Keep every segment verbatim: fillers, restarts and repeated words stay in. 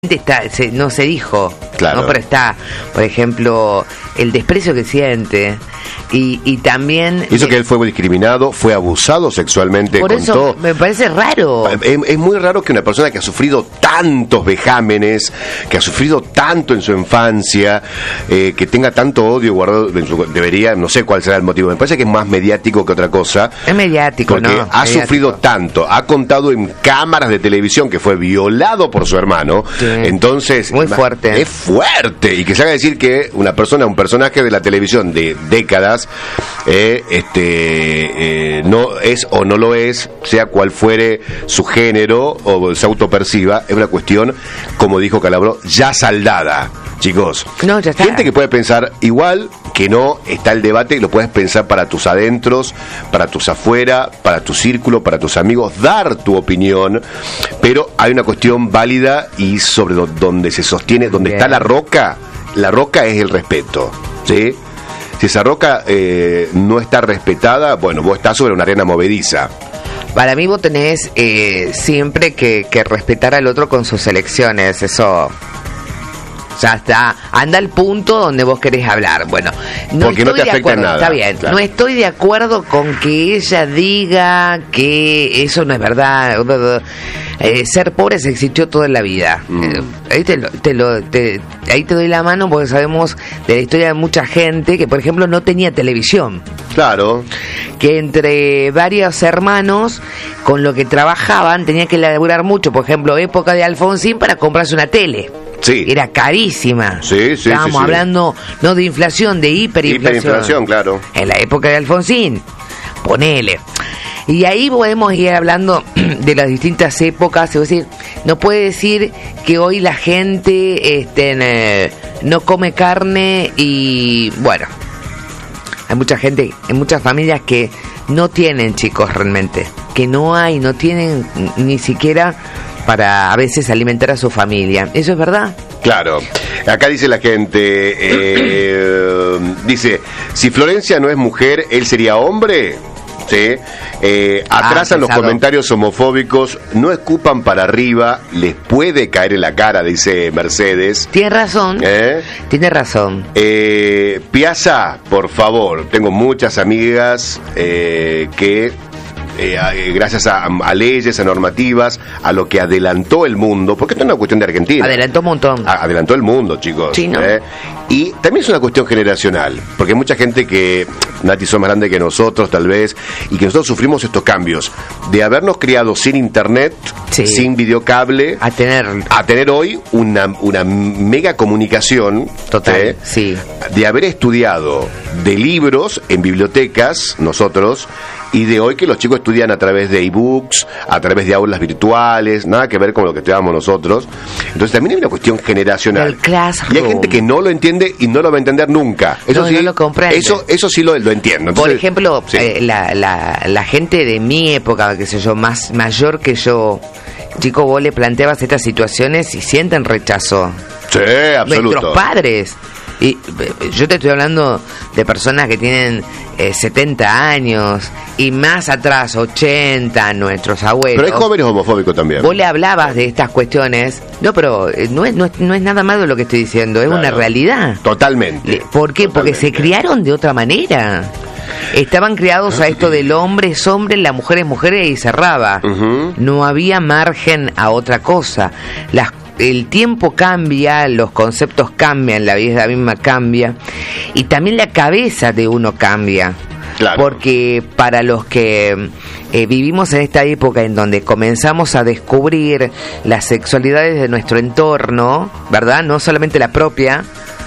Está, se, no se dijo, claro. ¿no? Pero está, por ejemplo, el desprecio que siente y, y también... Eso que él fue discriminado, fue abusado sexualmente. Por contó. Eso me parece raro. Es, es muy raro que una persona que ha sufrido tantos vejámenes, que ha sufrido tanto en su infancia, eh, que tenga tanto odio guardado en su... Debería, no sé cuál será el motivo, me parece que es más mediático que otra cosa. Es mediático, porque ¿no? ha mediático. sufrido tanto, ha contado en cámaras de televisión que fue violado por su hermano. Sí. Entonces, muy fuerte. Es fuerte. Y que se haga decir que una persona, un personaje de la televisión de décadas, eh, este, eh, no es o no lo es, sea cual fuere su género o se autoperciba, es una cuestión, como dijo Calabró, ya saldada. Chicos, no, ya está. Gente que puede pensar igual, que no, está el debate, lo puedes pensar para tus adentros, para tus afuera, para tu círculo, para tus amigos, dar tu opinión, pero hay una cuestión válida y sobre do, donde se sostiene, donde Bien. está la roca, la roca es el respeto, ¿sí? Si esa roca eh, no está respetada, bueno, vos estás sobre una arena movediza. Para mí vos tenés eh, siempre que, que respetar al otro con sus elecciones, eso... Ya está, anda al punto donde vos querés hablar. Bueno, no Porque estoy no te de afecta acuerdo, nada. está bien. Claro. No estoy de acuerdo con que ella diga que eso no es verdad. Eh, ser pobre se existió toda la vida. Mm. Eh, ahí te, lo, te, lo, te, ahí te doy la mano porque sabemos de la historia de mucha gente que, por ejemplo, no tenía televisión. Claro. Que entre varios hermanos, con lo que trabajaban, tenían que laburar mucho. Por ejemplo, época de Alfonsín para comprarse una tele. Sí. Era carísima. Sí, sí, Estábamos sí, sí. hablando no de inflación, de hiperinflación. Hiperinflación, claro. En la época de Alfonsín. Ponele. Y ahí podemos ir hablando de las distintas épocas. Es decir, no puede decir que hoy la gente este, eh, no come carne y bueno, hay mucha gente, hay muchas familias que no tienen chicos realmente, que no hay, no tienen ni siquiera para a veces alimentar a su familia. ¿Eso es verdad? Claro. Acá dice la gente, eh, dice, si Florencia no es mujer, ¿él sería hombre? ¿Sí? Eh, atrasan ah, los comentarios homofóbicos, no escupan para arriba, les puede caer en la cara, dice Mercedes. Tiene razón. ¿Eh? Tiene razón. Eh, Piazza, por favor, tengo muchas amigas eh, que... Eh, gracias a, a leyes, a normativas, a lo que adelantó el mundo, porque esto es una cuestión de Argentina. Adelantó un montón. A, adelantó el mundo, chicos. Sí, ¿no? ¿eh? Y también es una cuestión generacional, porque hay mucha gente que, Nati, son más grandes que nosotros, tal vez, y que nosotros sufrimos estos cambios, de habernos criado sin internet, sí. sin videocable, a tener a tener hoy una, una mega comunicación. Total, ¿eh? sí. De haber estudiado de libros en bibliotecas, nosotros, y de hoy que los chicos estudian a través de ebooks, a través de aulas virtuales, nada que ver con lo que estudiábamos nosotros. Entonces también hay una cuestión generacional. El classroom. Y hay gente que no lo entiende y no lo va a entender nunca. Eso no, sí, no lo comprende. Eso, eso sí lo, lo entiendo. Entonces, por ejemplo, sí. eh, la, la, la gente de mi época, qué sé yo, más mayor que yo, chico, vos le planteabas estas situaciones y sienten rechazo. Sí, absoluto. Nuestros padres. Y yo te estoy hablando de personas que tienen eh, setenta años y más atrás, ochenta, nuestros abuelos. Pero hay jóvenes homofóbicos también. Vos le hablabas de estas cuestiones. No, pero eh, no, es, no, es, no es nada malo lo que estoy diciendo, es claro. una realidad. Totalmente. ¿Por qué? Totalmente. Porque se criaron de otra manera. Estaban criados a esto del hombre es hombre, la mujer es mujer y cerraba. Uh-huh. No había margen a otra cosa. Las El tiempo cambia, los conceptos cambian, la vida misma cambia y también la cabeza de uno cambia. Claro. Porque para los que eh, vivimos en esta época en donde comenzamos a descubrir las sexualidades de nuestro entorno, ¿verdad? No solamente la propia,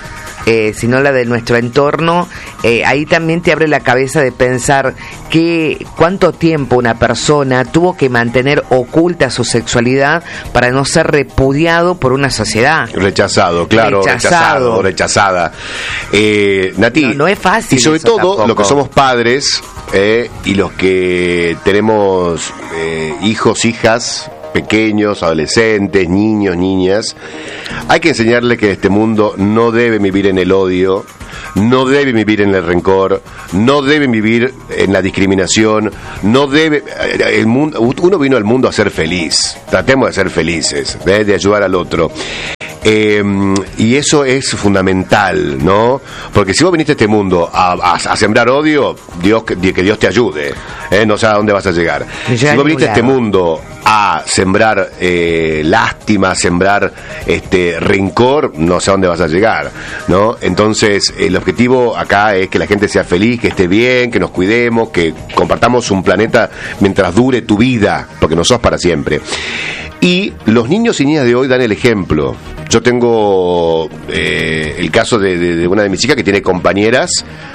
Eh, sino la de nuestro entorno, eh, ahí también te abre la cabeza de pensar que cuánto tiempo una persona tuvo que mantener oculta su sexualidad para no ser repudiado por una sociedad. Rechazado, claro, rechazado, rechazado rechazada. Eh, Nati, no, no es fácil. Y sobre todo, tampoco. Los que somos padres eh, y los que tenemos eh, hijos, hijas, pequeños, adolescentes, niños, niñas, hay que enseñarle que este mundo no debe vivir en el odio, no deben vivir en el rencor, no deben vivir en la discriminación, no debe el mundo, uno vino al mundo a ser feliz, tratemos de ser felices, de, de ayudar al otro. Eh, y eso es fundamental, ¿no? Porque si vos viniste a este mundo a, a, a sembrar odio, Dios que, que Dios te ayude, ¿eh? No sé a dónde vas a llegar. Si vos viniste a este mundo a sembrar eh, lástima, a sembrar este rencor, no sé a dónde vas a llegar, ¿no? Entonces el objetivo acá es que la gente sea feliz, que esté bien, que nos cuidemos, que compartamos un planeta mientras dure tu vida, porque no sos para siempre. Y los niños y niñas de hoy dan el ejemplo. Yo tengo eh, el caso de, de, de una de mis hijas que tiene compañeras,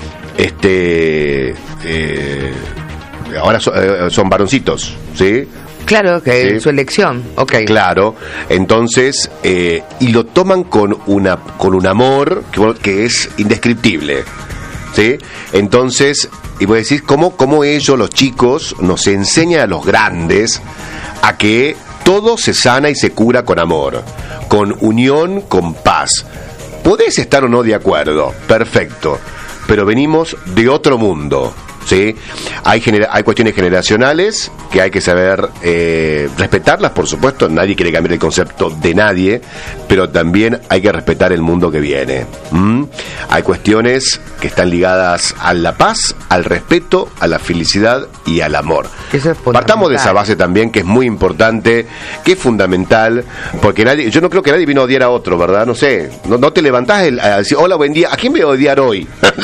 este, eh, ahora so, eh, son varoncitos, ¿sí? Claro, que es ¿sí? su elección, ok. Claro, entonces, eh, y lo toman con una con un amor que, que es indescriptible, ¿sí? Entonces, y voy a decir, ¿cómo, cómo ellos, los chicos, nos enseñan a los grandes a que todo se sana y se cura con amor, con unión, con paz. Podés estar o no de acuerdo, perfecto, pero venimos de otro mundo, ¿sí? Hay, genera- hay cuestiones generacionales que hay que saber eh, respetarlas, por supuesto, nadie quiere cambiar el concepto de nadie, pero también hay que respetar el mundo que viene. ¿Mm? Hay cuestiones que están ligadas a la paz, al respeto, a la felicidad y al amor. Eso es Partamos de esa base también, que es muy importante, que es fundamental, porque nadie, yo no creo que nadie vino a odiar a otro, ¿verdad? No sé, no, no te levantás el, a decir, hola, buen día, ¿a quién voy a odiar hoy?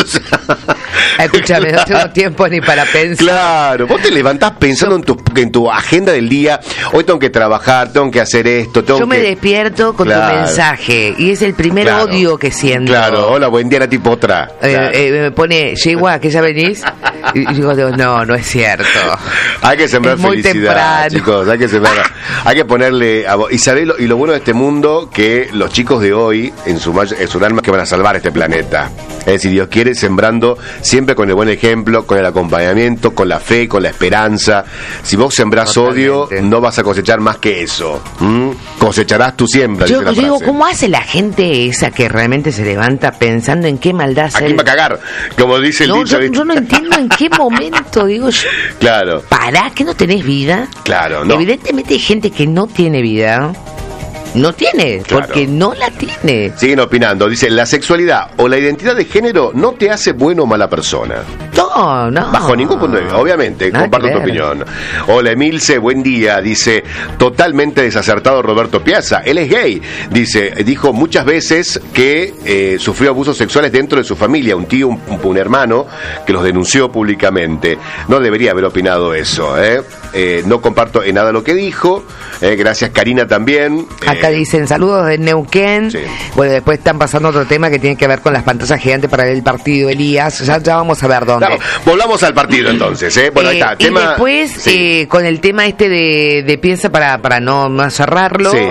Escúchame, no tengo tiempo ni para pensar. Claro, vos te levantás pensando en tu, en tu agenda del día, hoy tengo que trabajar, tengo que hacer esto, tengo Yo que... me despierto con Claro. tu mensaje y es el primer Claro. odio que siento. Claro, hola, buen día, era tipo otra. Eh, Claro. eh, me pone, Yegua, ¿que ya venís? Y y digo, no, no es cierto. Hay que sembrar Es muy felicidad, temprano. chicos, hay que sembrar, hay que ponerle a, y sabés lo, y lo bueno de este mundo, que los chicos de hoy en su may- en su alma que van a salvar este planeta. Es decir, Dios quiere, sembrando siempre con el buen ejemplo, con el acompañamiento, con la fe, con la esperanza. Si vos sembrás Totalmente. odio, no vas a cosechar más que eso. ¿Mm? Cosecharás tu siembra. Yo, dice la yo digo, frase. ¿cómo hace la gente esa que realmente se levanta pensando en qué maldad ¿A hacer? quién va a cagar? Como dice el No, dicho. yo, ¿viste? yo no entiendo en qué momento, digo yo. Claro, ¿Pará que no tenés vida? claro, no. Evidentemente hay gente que no tiene vida. No tiene, Claro. porque no la tiene. Siguen opinando. Dice, la sexualidad o la identidad de género no te hace bueno o mala persona. No, no. Bajo ningún punto de vista, obviamente, Nada comparto que tu ver. opinión. Hola Emilce, buen día, dice, totalmente desacertado Roberto Piazza, él es gay, dice, dijo muchas veces que eh, sufrió abusos sexuales dentro de su familia, un tío, un, un hermano, que los denunció públicamente. No debería haber opinado eso, ¿eh? Eh, no comparto en nada lo que dijo, eh, gracias Karina también. Acá Eh, dicen saludos de Neuquén. Sí. Bueno, después están pasando otro tema que tiene que ver con las pantallas gigantes para ver el partido, Elías. Ya, ya vamos a ver dónde. Vamos, volvamos al partido entonces, ¿eh? Bueno, ahí Eh, está. y Tema, después, sí. eh, con el tema este de, de piensa para, para no más cerrarlo, Sí.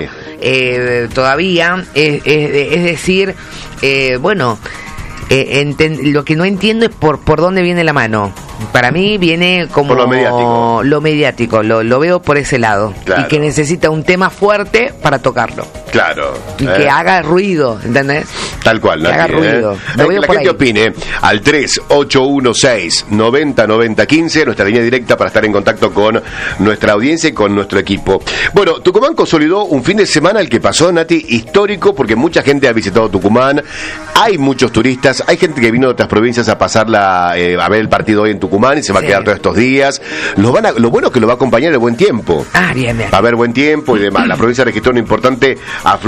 eh, todavía, es, es- es decir, eh, bueno, eh, enten- lo que no entiendo es por, por dónde viene la mano. Para mí viene como Por lo mediático. lo mediático, lo, lo veo por ese lado. Claro. Y que necesita un tema fuerte para tocarlo. Claro. Y ¿eh? que haga ruido, ¿entendés? Tal cual, que Nati, haga ¿eh? ruido. Eh, Lo que veo la por gente ahí. opine al tres ocho uno seis nueve cero nueve cero uno cinco, nuestra línea directa para estar en contacto con nuestra audiencia y con nuestro equipo. Bueno, Tucumán consolidó un fin de semana, el que pasó, Nati, histórico, porque mucha gente ha visitado Tucumán, hay muchos turistas, hay gente que vino de otras provincias a pasarla, eh, a ver el partido hoy en Tucumán y se va Sí. a quedar todos estos días. Lo, van a, lo bueno es que lo va a acompañar el buen tiempo. Ah, bien, bien. Va a haber buen tiempo y demás. La provincia registró una importante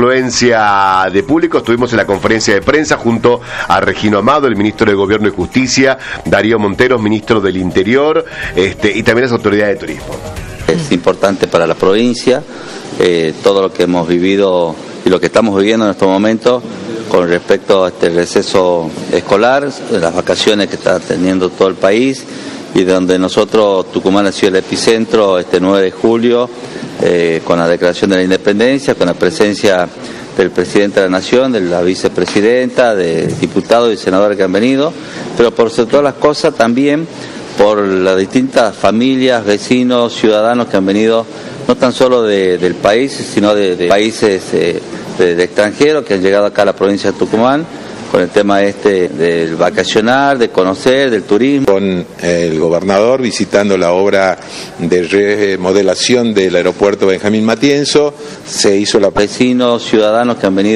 afluencia de público. Estuvimos en la conferencia de prensa junto a Regino Amado, el ministro de Gobierno y Justicia, Darío Monteros, ministro del Interior, este, y también las autoridades de turismo. Es importante para la provincia, eh, todo lo que hemos vivido y lo que estamos viviendo en estos momentos con respecto a este receso escolar, las vacaciones que está teniendo todo el país y donde nosotros, Tucumán ha sido el epicentro este nueve de julio, eh, con la declaración de la independencia, con la presencia del presidente de la Nación, de la vicepresidenta, de diputados y senadores que han venido, pero por sobre todas las cosas también por las distintas familias, vecinos, ciudadanos que han venido no tan solo de, del país, sino de, de países eh, de, de extranjeros que han llegado acá a la provincia de Tucumán con el tema este del vacacionar, de conocer, del turismo. Con el gobernador visitando la obra de remodelación del aeropuerto Benjamín Matienzo, se hizo la... Vecinos, ciudadanos que han venido